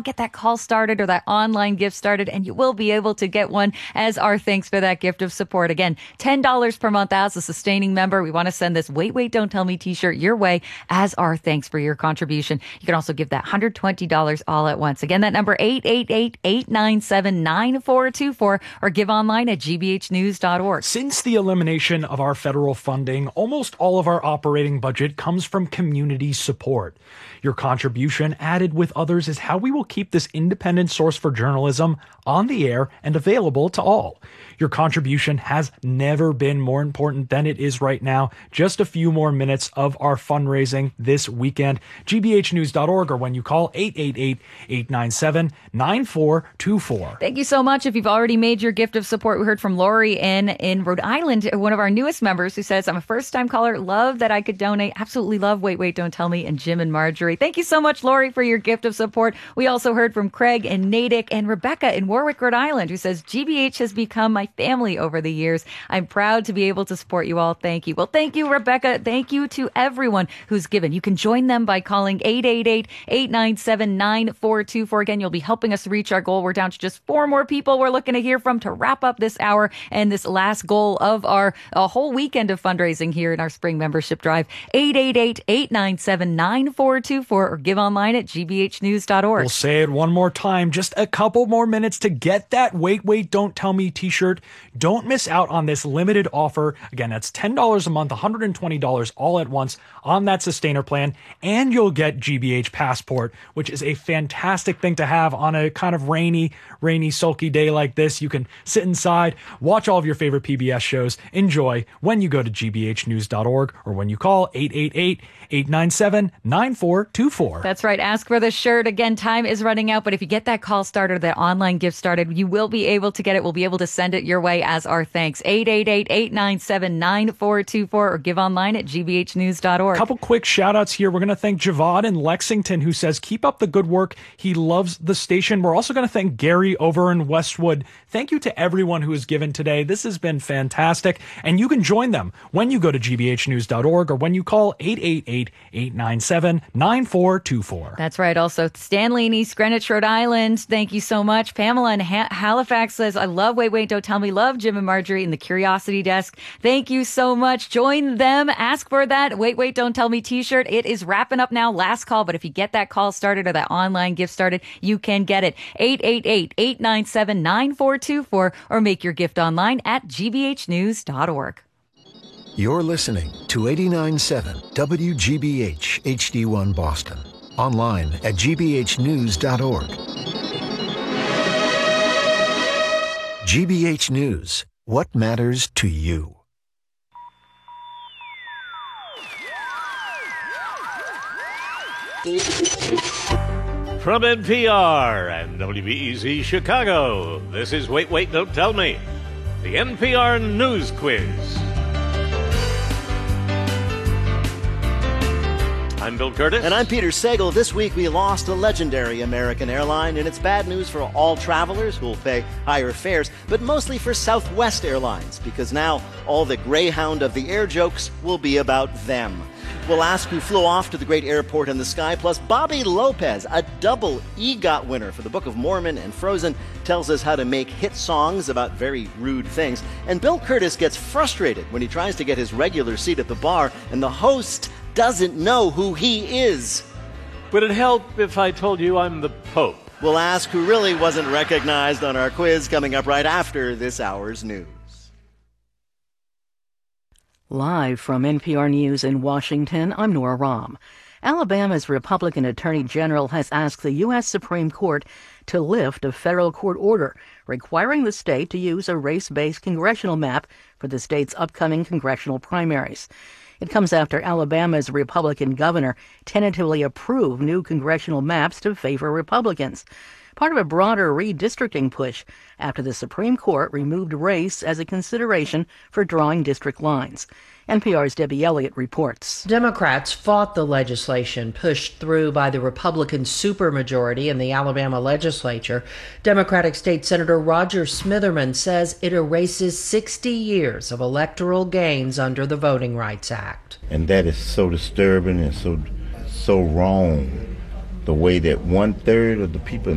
get that call started or that online gift started, and you will be able to get one as our thanks for that gift of support. Again, $10 per month as a sustaining member. We want to send this Wait, Wait, Don't Tell Me t-shirt your way as our thanks for your contribution. You can also give that $120 all at once. Again, that number 888-897-9424 or give online at gbhnews.org. Since the elimination of our federal funding, almost all of our operating budget comes from community support. Your contribution, added with others, is how we will keep this independent source for journalism on the air and available to all. Your contribution has never been more important than it is right now. Just a few more minutes of our fundraising this weekend. gbhnews.org or when you call 888-897-9424. Thank you so much. If you've already made your gift of support, we heard from Lori in Rhode Island, one of our newest members, who says, I'm a first-time caller. Love that I could donate. Absolutely love Wait, Wait, Don't Tell Me, and Jim and Marjorie. Thank you so much, Lori, for your gift of support. We also heard from Craig in Natick and Rebecca in Warwick, Rhode Island, who says, GBH has become my family over the years. I'm proud to be able to support you all. Thank you. Well, thank you, Rebecca. Thank you to everyone who's given. You can join them by calling 888-897-9424. Again, you'll be helping us reach our goal. We're down to just 4 more people we're looking to hear from to wrap up this hour and this last goal of our whole weekend of fundraising here in our spring membership drive. 888-897-9424 or give online at gbhnews.org. We'll say it one more time. Just a couple more minutes to get that Wait, Wait, Don't Tell Me t-shirt. Don't miss out on this limited offer. Again, that's $10 a month, $120 all at once on that sustainer plan, and you'll get GBH Passport, which is a fantastic thing to have on a kind of rainy, sulky day like this. You can sit inside, watch all of your favorite PBS shows, enjoy when you go to gbhnews.org or when you call 888-897-9424. That's right. Ask for the shirt. Again, time is running out, but if you get that call started, that online gift started, you will be able to get it. We'll be able to send it your way as our thanks. 888-897-9424 or give online at gbhnews.org. A couple quick shout outs here. We're going to thank Javad in Lexington, who says, keep up the good work. He loves the station. We're also going to thank Gary over in Westwood. Thank you to everyone who has given today. This has been fantastic. And you can join them when you go to gbhnews.org or when you call 888-897-9424. That's right. Also, Stanley in East Greenwich, Rhode Island. Thank you so much. Pamela in Halifax says, I love Wait, Wait, Don't Tell Me. Love Jim and Marjorie in the Curiosity Desk. Thank you so much. Join them. Ask for that Wait, Wait, Don't Tell Me t-shirt. It is wrapping up now. Last call. But if you get that call started or that online gift started, you can get it. 888-897-9424 or make your gift online at gbhnews.org. You're listening to 89.7 WGBH HD1 Boston. Online at gbhnews.org. GBH News. What matters to you? From NPR and WBEZ Chicago, this is Wait, Wait, Don't Tell Me, the NPR News Quiz. I'm Bill Curtis. And I'm Peter Sagal. This week we lost a legendary American airline, and it's bad news for all travelers who will pay higher fares, but mostly for Southwest Airlines, because now all the Greyhound of the air jokes will be about them. We'll ask who flew off to the great airport in the sky, plus Bobby Lopez, a double EGOT winner for the Book of Mormon and Frozen, tells us how to make hit songs about very rude things. And Bill Curtis gets frustrated when he tries to get his regular seat at the bar, and the host doesn't know who he is. Would it help if I told you I'm the Pope? We'll ask who really wasn't recognized on our quiz coming up right after this hour's news. Live from NPR News in Washington, I'm Nora Rahm. Alabama's Republican Attorney General has asked the U.S. Supreme Court to lift a federal court order requiring the state to use a race-based congressional map for the state's upcoming congressional primaries. It comes after Alabama's Republican governor tentatively approved new congressional maps to favor Republicans, part of a broader redistricting push after the Supreme Court removed race as a consideration for drawing district lines. NPR's Debbie Elliott reports. Democrats fought the legislation pushed through by the Republican supermajority in the Alabama legislature. Democratic State Senator Roger Smitherman says it erases 60 years of electoral gains under the Voting Rights Act. And that is so disturbing and so wrong. The way that 1/3 of the people